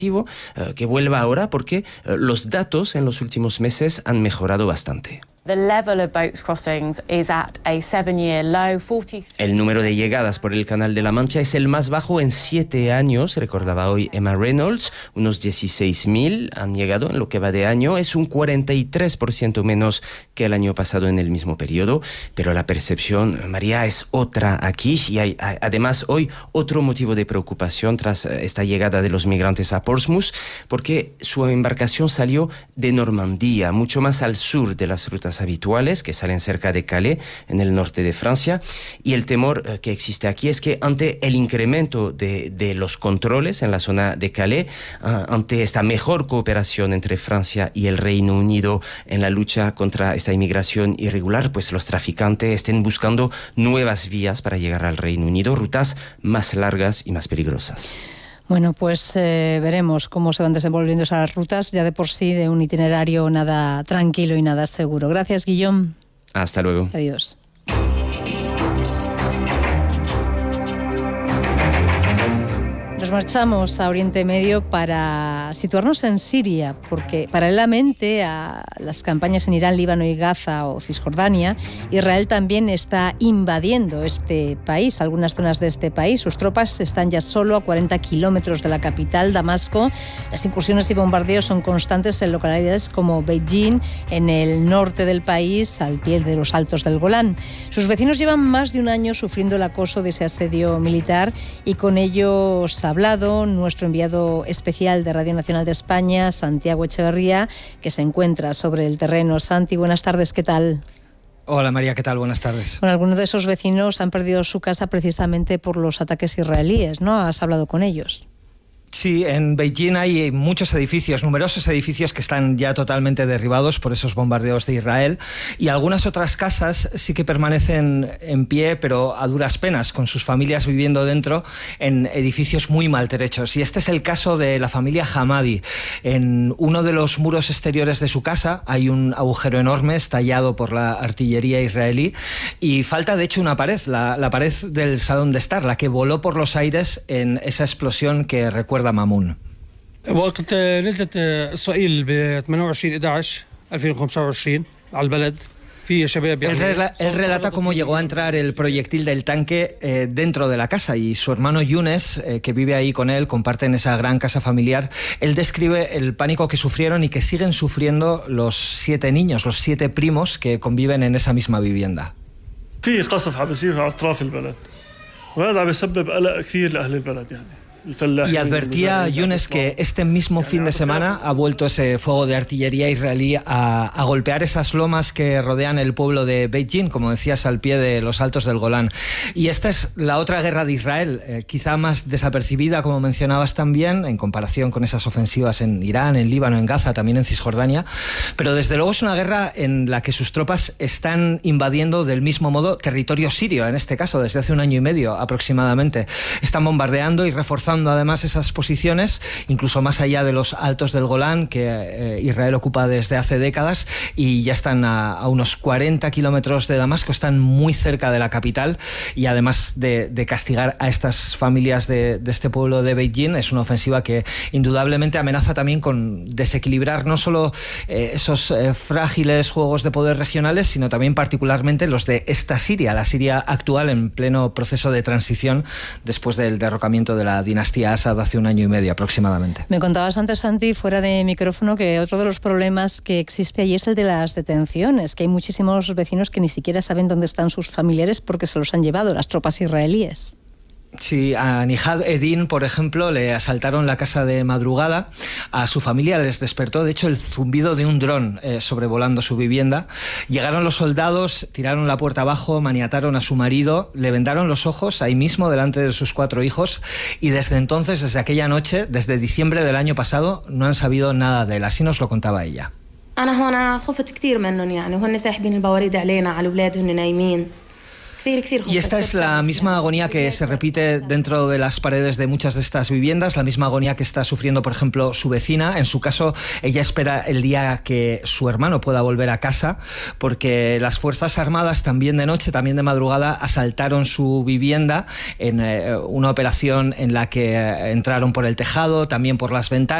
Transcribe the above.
que vuelva ahora porque los datos en los últimos meses han mejorado bastante. El número de llegadas por el Canal de la Mancha es el más bajo en 7 años, recordaba hoy Emma Reynolds. Unos 16.000 han llegado en lo que va de año. Es un 43% menos que el año pasado en el mismo periodo. Pero la percepción, María, es otra aquí. Y hay además hoy otro motivo de preocupación tras esta llegada de los migrantes a Portsmouth, porque su embarcación salió de Normandía, mucho más al sur de las rutas habituales que salen cerca de Calais, en el norte de Francia, y el temor que existe aquí es que ante el incremento de los controles en la zona de Calais, ante esta mejor cooperación entre Francia y el Reino Unido en la lucha contra esta inmigración irregular, pues los traficantes estén buscando nuevas vías para llegar al Reino Unido, rutas más largas y más peligrosas. Bueno, pues veremos cómo se van desenvolviendo esas rutas, ya de por sí de un itinerario nada tranquilo y nada seguro. Gracias, Guillaume. Hasta luego. Adiós. Nos marchamos a Oriente Medio para situarnos en Siria, porque paralelamente a las campañas en Irán, Líbano y Gaza o Cisjordania, Israel también está invadiendo este país, algunas zonas de este país. Sus tropas están ya solo a 40 kilómetros de la capital, Damasco. Las incursiones y bombardeos son constantes en localidades como Beijing, en el norte del país, al pie de los Altos del Golán. Sus vecinos llevan más de un año sufriendo el acoso de ese asedio militar y con ellos ha hablado nuestro enviado especial de Radio Nacional de España, Santiago Echeverría, que se encuentra sobre el terreno. Santi, buenas tardes, ¿qué tal? Hola María, ¿qué tal? Buenas tardes. Bueno, algunos de esos vecinos han perdido su casa precisamente por los ataques israelíes, ¿no? ¿Has hablado con ellos? Sí, en Beijing hay muchos edificios, numerosos edificios que están ya totalmente derribados por esos bombardeos de Israel, y algunas otras casas sí que permanecen en pie, pero a duras penas, con sus familias viviendo dentro en edificios muy maltrechos. Y este es el caso de la familia Hamadi. En uno de los muros exteriores de su casa hay un agujero enorme estallado por la artillería israelí, y falta de hecho una pared, la pared del salón de estar, la que voló por los aires en esa explosión que recuerda مامون. وقت نزلت إسرائيل ب 28/11/2025 على البلد. Él relata cómo llegó a entrar el proyectil del tanque dentro de la casa, y su hermano Younes, que vive ahí con él, comparten esa gran casa familiar. Él describe el pánico que sufrieron y que siguen sufriendo los 7 niños, los 7 primos que conviven en esa misma vivienda. في قصف عم بيصير على أطراف البلد وهذا عم يسبب قلق كثير لأهل البلد يعني. Y advertía a Younes que este mismo fin de semana ha vuelto ese fuego de artillería israelí a golpear esas lomas que rodean el pueblo de Beijing, como decías, al pie de los Altos del Golán. Y esta es la otra guerra de Israel, quizá más desapercibida, como mencionabas también, en comparación con esas ofensivas en Irán, en Líbano, en Gaza, también en Cisjordania. Pero desde luego es una guerra en la que sus tropas están invadiendo del mismo modo territorio sirio, en este caso, desde hace 1 año y medio aproximadamente. Están bombardeando y reforzando además esas posiciones, incluso más allá de los Altos del Golán, que Israel ocupa desde hace décadas, y ya están a unos 40 kilómetros de Damasco, están muy cerca de la capital, y además de castigar a estas familias de este pueblo de Beijing, es una ofensiva que indudablemente amenaza también con desequilibrar no solo esos frágiles juegos de poder regionales, sino también particularmente los de esta Siria, la Siria actual en pleno proceso de transición después del derrocamiento de la dinastía Assad hace 1 año y medio aproximadamente. Me contabas antes, Santi, fuera de micrófono, que otro de los problemas que existe allí es el de las detenciones, que hay muchísimos vecinos que ni siquiera saben dónde están sus familiares porque se los han llevado las tropas israelíes. Sí, a Nihad Edin, por ejemplo, le asaltaron la casa de madrugada. A su familia les despertó, de hecho, el zumbido de un dron sobrevolando su vivienda. Llegaron los soldados, tiraron la puerta abajo, maniataron a su marido, le vendaron los ojos ahí mismo delante de sus 4 hijos, y desde entonces, desde aquella noche, desde diciembre del año pasado, no han sabido nada de él. Así nos lo contaba ella. Y esta es la misma agonía que se repite dentro de las paredes de muchas de estas viviendas, la misma agonía que está sufriendo, por ejemplo, su vecina. En su caso, ella espera el día que su hermano pueda volver a casa, porque las Fuerzas Armadas también de noche, también de madrugada, asaltaron su vivienda en una operación en la que entraron por el tejado, también por las ventanas.